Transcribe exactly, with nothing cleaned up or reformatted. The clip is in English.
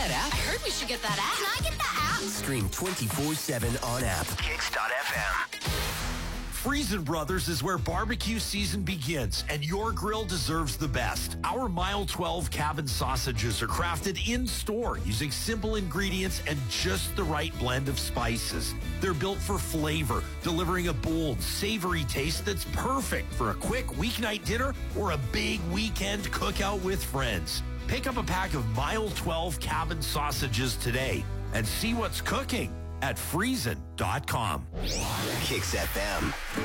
that app? I heard we should get that app. Can I get that app? Stream twenty-four seven on app. Kicks dot F M. Friesen Brothers is where barbecue season begins, and your grill deserves the best. Our Mile twelve cabin sausages are crafted in-store using simple ingredients and just the right blend of spices. They're built for flavor, delivering a bold, savory taste that's perfect for a quick weeknight dinner or a big weekend cookout with friends. Pick up a pack of Mile twelve cabin sausages today and see what's cooking at friesen dot com. Kicks F M.